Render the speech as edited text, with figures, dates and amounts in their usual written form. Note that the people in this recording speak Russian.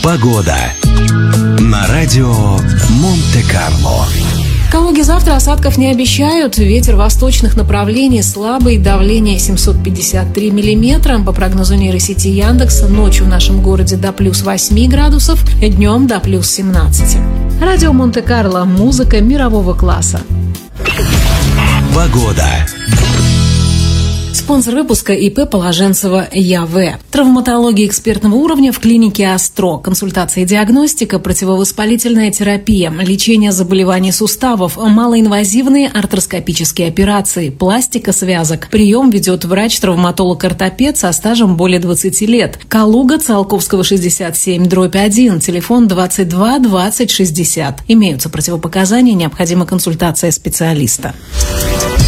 Погода на радио Монте-Карло. Калуге завтра осадков не обещают. Ветер восточных направлений слабый, давление 753 миллиметра. По прогнозу нейросети Яндекса, ночью в нашем городе до плюс 8 градусов, днем до плюс 17. Радио Монте-Карло. Музыка мирового класса. Погода. Спонсор выпуска ИП Положенцева ЯВ. Травматология экспертного уровня в клинике Астро. Консультация и диагностика, противовоспалительная терапия, лечение заболеваний суставов, малоинвазивные артроскопические операции, пластика связок. Прием ведет врач-травматолог-ортопед со стажем более 20 лет. Калуга, Циолковского, 67/1, телефон 22 20 60. Имеются противопоказания, необходима консультация специалиста.